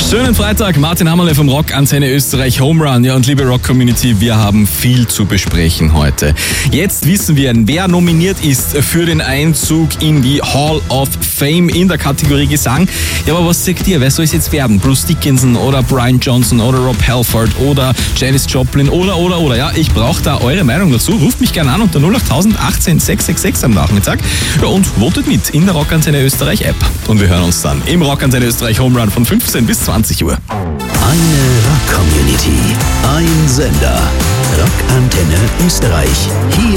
Schönen Freitag, Martin Hammerle vom Rockantenne Österreich Home Run. Ja, und liebe Rock-Community, wir haben viel zu besprechen heute. Jetzt wissen wir, wer nominiert ist für den Einzug in die Hall of Fame in der Kategorie Gesang. Ja, aber was sagt ihr? Wer soll es jetzt werden? Bruce Dickinson oder Brian Johnson oder Rob Halford oder Janis Joplin oder? Ja, ich brauche da eure Meinung dazu. Ruft mich gerne an unter 08000 18 666 am Nachmittag. Ja, und votet mit in der Rockantenne Österreich App. Und wir hören uns dann im Rockantenne Österreich Home Run von 15 bis 20 Uhr. Eine Rock-Community, ein Sender. Rockantenne Österreich. Hier